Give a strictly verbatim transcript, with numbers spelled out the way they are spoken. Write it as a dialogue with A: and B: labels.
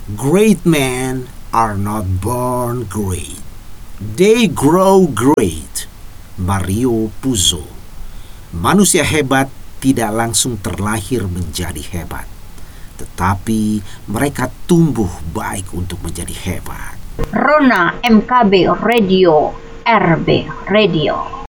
A: Great men are not born great. They grow great. Mario Puzo. Manusia hebat tidak langsung terlahir menjadi hebat, tetapi mereka tumbuh baik untuk menjadi hebat.
B: Rona M K B Radio, R B Radio.